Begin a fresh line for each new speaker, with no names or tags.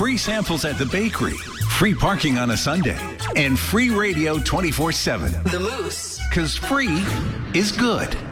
free samples at the bakery, free parking on a Sunday, and free radio 24/7.
The Moose.
'Cause free is good.